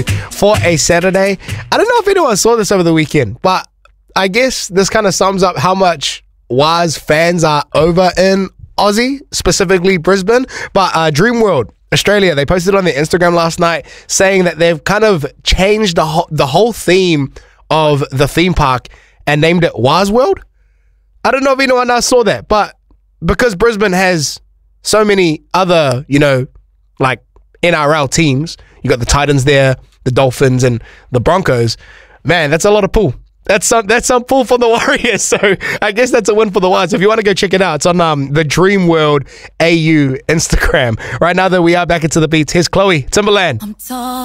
for a Saturday. I don't know if anyone saw this over the weekend, but I guess this kind of sums up how much Waz fans are over in Aussie, specifically Brisbane. But Dreamworld Australia, they posted on their Instagram last night saying that they've kind of changed the whole theme of the theme park and named it Waz World. I don't know if anyone else saw that, but because Brisbane has so many other, like NRL teams, you got the Titans there, the Dolphins and the Broncos. Man, that's a lot of pull. That's some pull for the Warriors. So I guess that's a win for the Waz. If you want to go check it out, it's on the Dreamworld AU Instagram. Right now, though, we are back into the beats. Here's Chloe Timberland.